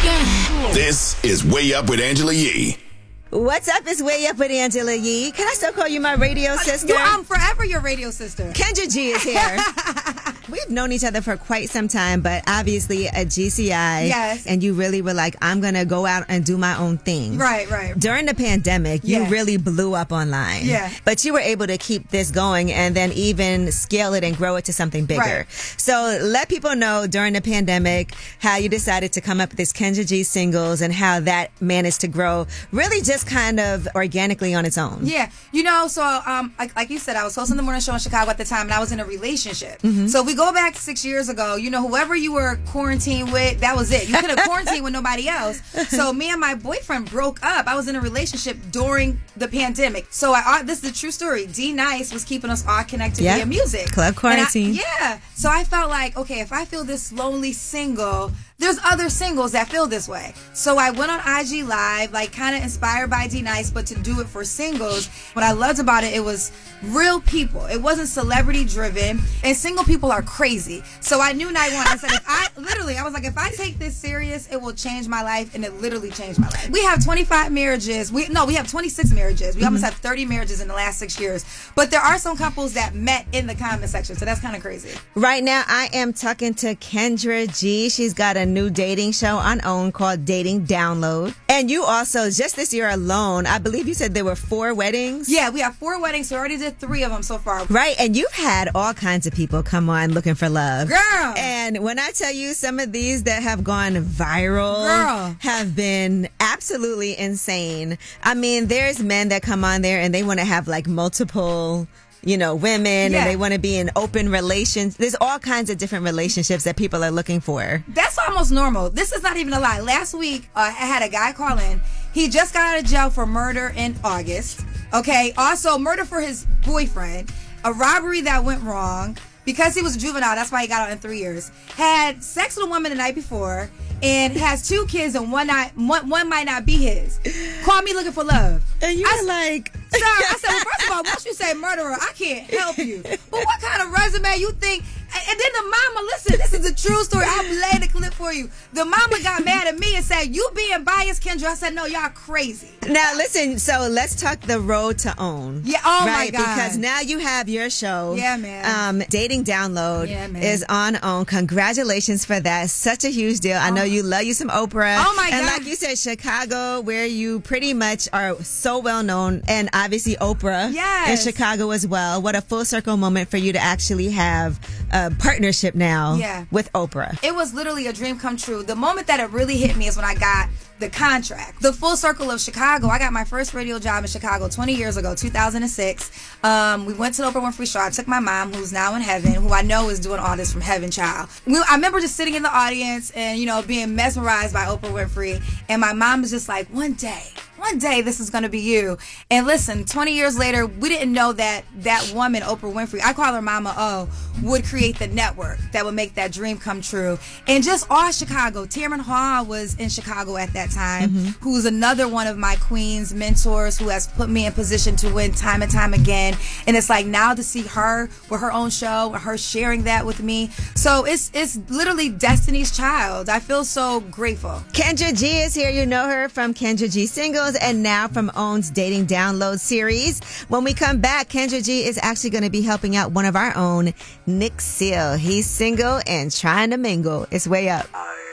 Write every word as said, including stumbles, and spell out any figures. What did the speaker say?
again. This is Way Up with Angela Yee. What's up? It's Way Up with Angela Yee. Can I still call you my radio sister? You, I'm forever your radio sister. Kendra G is here. We've known each other for quite some time, but obviously at G C I. Yes. And you really were like, I'm going to go out and do my own thing. Right, right. During the pandemic, you Yeah. really blew up online. Yeah. But you were able to keep this going and then even scale it and grow it to something bigger. Right. So let people know during the pandemic how you decided to come up with this Kendra G singles and how that managed to grow really just kind of organically on its own. Yeah. You know, so um, like, like you said, I was hosting the morning show in Chicago at the time, and I was in a relationship. Mm-hmm. So if we go back six years ago, you know, whoever you were quarantined with, that was it. You couldn't quarantine with nobody else. So me and my boyfriend broke up. I was in a relationship during the pandemic. So I, this is the true story. D Nice was keeping us all connected Yep. via music. Club Quarantine. And I, yeah. So I felt like, okay, if I feel this lonely single, there's other singles that feel this way. So I went on I G Live, like kind of inspired by D Nice, but to do it for singles. What I loved about it, it was real people. It wasn't celebrity driven, and single people are crazy. So I knew night one, I said, if I, literally, I was like, if I take this serious, it will change my life, and it literally changed my life. We have twenty-five marriages. We No, we have twenty-six marriages. We mm-hmm. almost have thirty marriages in the last six years. But there are some couples that met in the comment section, so that's kind of crazy. Right now, I am talking to Kendra G. She's got a new dating show on OWN called Dating Download. And you also, just this year alone, I believe you said there were four weddings? Yeah, we have four weddings. So we already did three of them so far. Right, and you've had all kinds of people come on looking for love. Girl! And when I tell you some of these that have gone viral Girl. have been absolutely insane. I mean, there's men that come on there and they want to have like multiple, you know, women Yeah. and they want to be in open relations. There's all kinds of different relationships that people are looking for. That's almost normal. This is not even a lie. Last week, uh, I had a guy call in. He just got out of jail for murder in August. Okay. Also, murder for his boyfriend. A robbery that went wrong. Because he was a juvenile, that's why he got out in three years. Had sex with a woman the night before. And has two kids and one not one, one might not be his. Call me looking for love. And you're I, like... Sir, I said, well, first of all, once you say murderer, I can't help you. But what kind of resume you think? And, and then the mama, listen, this is a true story. I'll play the clip for you. The mama got mad at me and said, you being biased, Kendra. I said, no, y'all crazy. Now, listen, so let's talk the road to OWN. Yeah, oh right? my God. Because now you have your show. Yeah, man. Um, Dating Download Yeah, man. is on OWN. Congratulations for that. Such a huge deal. I know you love you some Oprah. Oh, my and God. like you said, Chicago, where you pretty much are so well known, and obviously Oprah Yes. in Chicago as well. What a full circle moment for you to actually have a partnership now Yeah. with Oprah. It was literally a dream come true. The moment that it really hit me is when I got the contract. The full circle of Chicago. I got my first radio job in Chicago twenty years ago, two thousand six. Um, we went to the Oprah Winfrey Show. I took my mom, who's now in heaven, who I know is doing all this from heaven, child. We, I remember just sitting in the audience and, you know, being mesmerized by Oprah Winfrey. And my mom was just like, one day, one day this is going to be you. And listen, twenty years later, we didn't know that that woman, Oprah Winfrey, I call her Mama O, would create the network that would make that dream come true. And just all Chicago. Tamron Hall was in Chicago at that time, mm-hmm. who's another one of my queen's mentors who has put me in position to win time and time again. And it's like now to see her with her own show, her sharing that with me. So it's it's literally Destiny's Child. I feel so grateful. Kendra G is here. You know her from Kendra G Singles and now from OWN's Dating Download series. When we come back, Kendra G is actually going to be helping out one of our own, Nick Seal. He's single and trying to mingle. It's Way Up.